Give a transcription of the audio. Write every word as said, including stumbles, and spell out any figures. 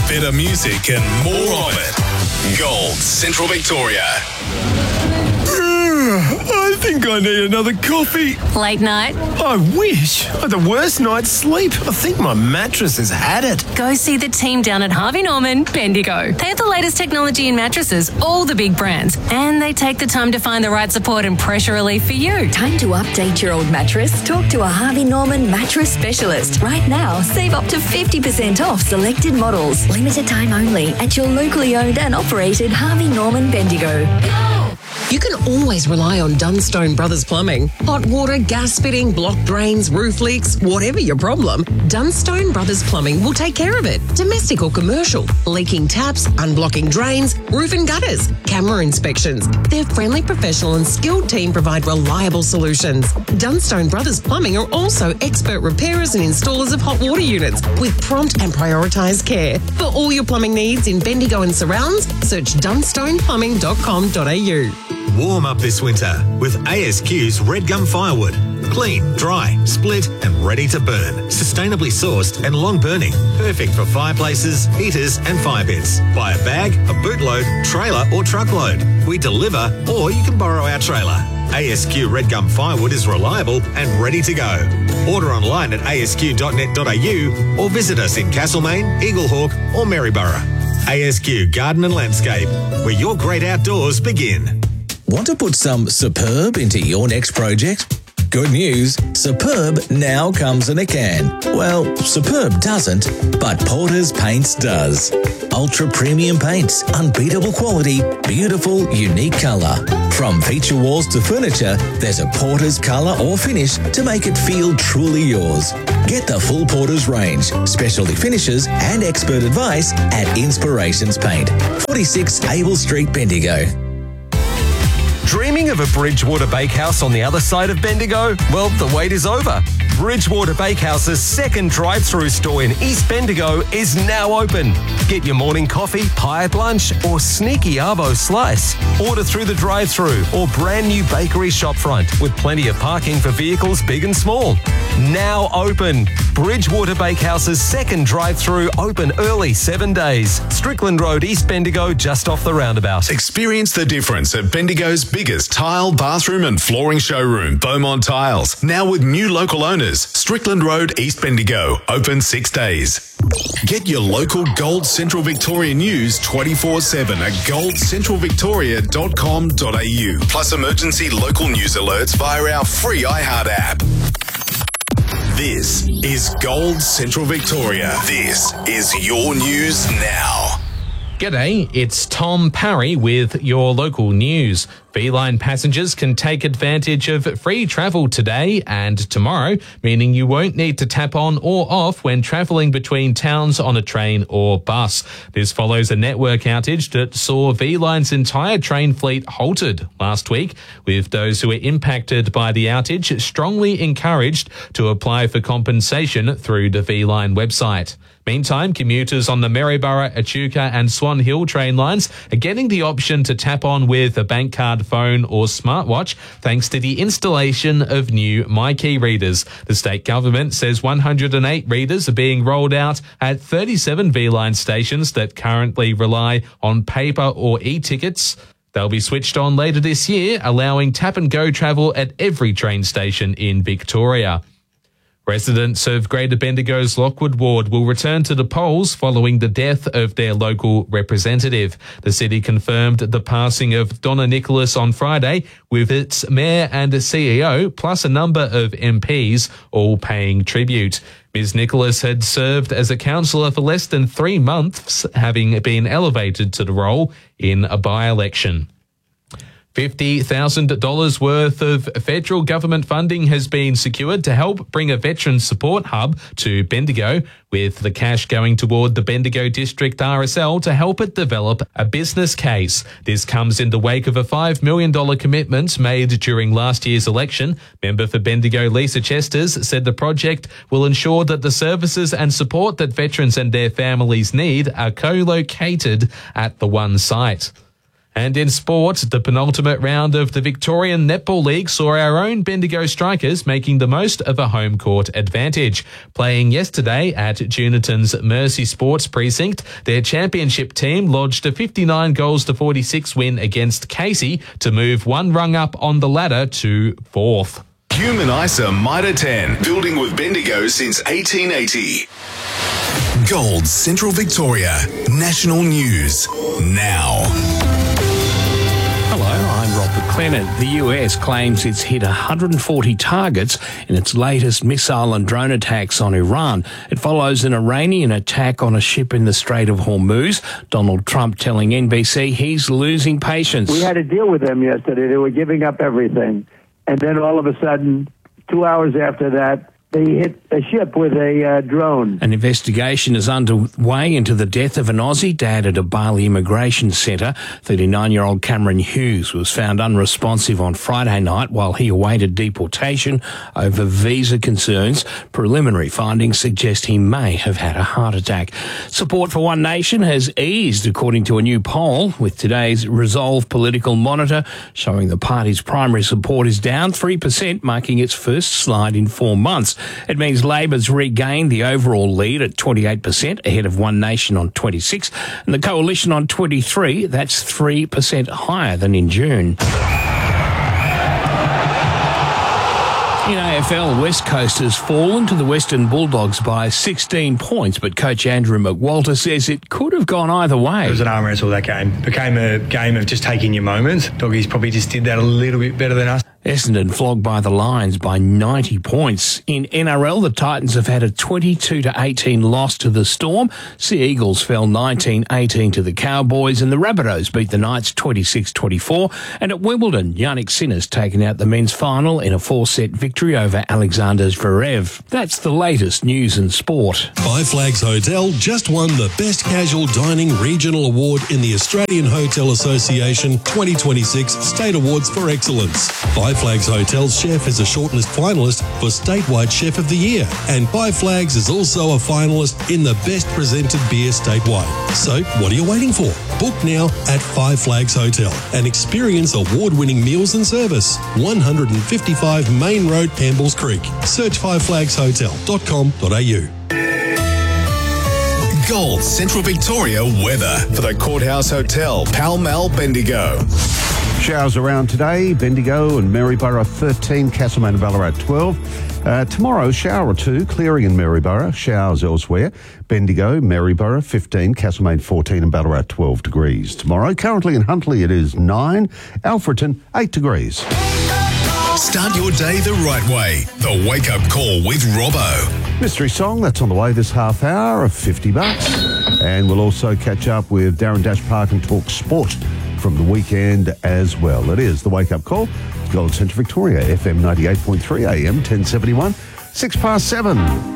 better music and more of it. Gold Central Victoria. I think I need another coffee. Late night? I wish. I had the worst night's sleep. I think my mattress has had it. Go see the team down at Harvey Norman, Bendigo. They have the latest technology in mattresses, all the big brands, and they take the time to find the right support and pressure relief for you. Time to update your old mattress? Talk to a Harvey Norman mattress specialist. Right now, save up to fifty percent off selected models. Limited time only at your locally owned and operated Harvey Norman Bendigo. You can always rely on Dunstone Brothers Plumbing. Hot water, gas fitting, blocked drains, roof leaks, whatever your problem, Dunstone Brothers Plumbing will take care of it. Domestic or commercial, leaking taps, unblocking drains, roof and gutters, camera inspections. Their friendly, professional and skilled team provide reliable solutions. Dunstone Brothers Plumbing are also expert repairers and installers of hot water units with prompt and prioritised care. For all your plumbing needs in Bendigo and surrounds, search dunstone plumbing dot com dot a u. Warm up this winter with A S Q's Red Gum Firewood. Clean, dry, split and ready to burn. Sustainably sourced and long burning. Perfect for fireplaces, heaters and fire pits. Buy a bag, a bootload, trailer or truckload. We deliver or you can borrow our trailer. A S Q Red Gum Firewood is reliable and ready to go. Order online at a s q dot net dot a u or visit us in Castlemaine, Eaglehawk or Maryborough. A S Q Garden and Landscape, where your great outdoors begin. Want to put some Superb into your next project? Good news, Superb now comes in a can. Well, Superb doesn't, but Porter's Paints does. Ultra premium paints, unbeatable quality, beautiful, unique colour. From feature walls to furniture, there's a Porter's colour or finish to make it feel truly yours. Get the full Porter's range, specialty finishes and expert advice at Inspirations Paint, forty-six Abel Street, Bendigo. Dreaming of a Bridgewater Bakehouse on the other side of Bendigo? Well, the wait is over. Bridgewater Bakehouse's second drive-through store in East Bendigo is now open. Get your morning coffee, pie at lunch, or sneaky arvo slice. Order through the drive-through or brand new bakery shopfront with plenty of parking for vehicles big and small. Now open. Bridgewater Bakehouse's second drive-through open early seven days. Strickland Road, East Bendigo, just off the roundabout. Experience the difference at Bendigo's biggest tile, bathroom and flooring showroom, Beaumont Tiles. Now with new local owners. Strickland Road, East Bendigo. Open six days. Get your local Gold Central Victoria news twenty-four seven at gold central victoria dot com dot a u. Plus emergency local news alerts via our free iHeart app. This is Gold Central Victoria. This is your news now. G'day, it's Tom Parry with your local news. V-Line passengers can take advantage of free travel today and tomorrow, meaning you won't need to tap on or off when travelling between towns on a train or bus. This follows a network outage that saw V-Line's entire train fleet halted last week, with those who were impacted by the outage strongly encouraged to apply for compensation through the V-Line website. Meantime, commuters on the Maryborough, Echuca and Swan Hill train lines are getting the option to tap on with a bank card, phone or smartwatch thanks to the installation of new MyKey readers. The state government says one hundred eight readers are being rolled out at thirty-seven V-Line stations that currently rely on paper or e-tickets. They'll be switched on later this year, allowing tap-and-go travel at every train station in Victoria. Residents of Greater Bendigo's Lockwood Ward will return to the polls following the death of their local representative. The city confirmed the passing of Donna Nicholas on Friday, with its mayor and a C E O, plus a number of M Ps, all paying tribute. Miz Nicholas had served as a councillor for less than three months, having been elevated to the role in a by-election. fifty thousand dollars worth of federal government funding has been secured to help bring a veteran support hub to Bendigo, with the cash going toward the Bendigo District R S L to help it develop a business case. This comes in the wake of a five million dollars commitment made during last year's election. Member for Bendigo Lisa Chesters said the project will ensure that the services and support that veterans and their families need are co-located at the one site. And in sport, the penultimate round of the Victorian Netball League saw our own Bendigo Strikers making the most of a home court advantage. Playing yesterday at Juniton's Mercy Sports Precinct, their championship team lodged a fifty-nine goals to forty-six win against Casey to move one rung up on the ladder to fourth. Human I S A Mitre ten, building with Bendigo since eighteen eighty. Gold Central Victoria, national news now. Hello, I'm Robert Clement. The U S claims it's hit one hundred forty targets in its latest missile and drone attacks on Iran. It follows an Iranian attack on a ship in the Strait of Hormuz. Donald Trump telling N B C he's losing patience. We had to deal with them yesterday. They were giving up everything. And then all of a sudden, two hours after that, they hit a ship with a uh, drone. An investigation is underway into the death of an Aussie dad at a Bali immigration centre. thirty-nine-year-old Cameron Hughes was found unresponsive on Friday night while he awaited deportation over visa concerns. Preliminary findings suggest he may have had a heart attack. Support for One Nation has eased, according to a new poll, with today's Resolve Political Monitor showing the party's primary support is down three percent, marking its first slide in four months. It means Labor's regained the overall lead at twenty-eight percent, ahead of One Nation on twenty-six, and the Coalition on twenty-three. That's three percent higher than in June. In A F L, West Coast has fallen to the Western Bulldogs by sixteen points, but coach Andrew McWalter says it could have gone either way. It was an arm wrestle, that game. Became a game of just taking your moments. Doggies probably just did that a little bit better than us. Essendon flogged by the Lions by ninety points. In N R L, the Titans have had a twenty-two to eighteen loss to the Storm. Sea Eagles fell nineteen eighteen to the Cowboys, and the Rabbitohs beat the Knights twenty-six twenty-four. And at Wimbledon, Yannick Sinner's taken out the men's final in a four-set victory over Alexander Zverev. That's the latest news and sport. Five Flags Hotel just won the Best Casual Dining Regional Award in the Australian Hotel Association twenty twenty-six State Awards for Excellence. Five Flags Hotel's chef is a shortlist finalist for Statewide Chef of the Year, and Five Flags is also a finalist in the Best Presented Beer Statewide. So, what are you waiting for? Book now at Five Flags Hotel and experience award-winning meals and service. one fifty-five Main Road, Campbell's Creek. Search five flags hotel dot com dot a u. Gold Central Victoria weather for the Courthouse Hotel, Pall Mall, Bendigo. Showers around today, Bendigo and Maryborough thirteen, Castlemaine and Ballarat twelve. Uh, tomorrow, shower or two, clearing in Maryborough, showers elsewhere. Bendigo, Maryborough fifteen, Castlemaine fourteen and Ballarat twelve degrees. Tomorrow, currently in Huntley it is nine, Alfreton eight degrees. Start your day the right way. The Wake Up Call with Robbo. Mystery song, that's on the way this half hour of fifty bucks. And we'll also catch up with Darren Dash Park and talk sport from the weekend as well. It is the Wake Up Call, Gold Central Victoria, F M ninety-eight point three, A M ten seventy-one, six past seven.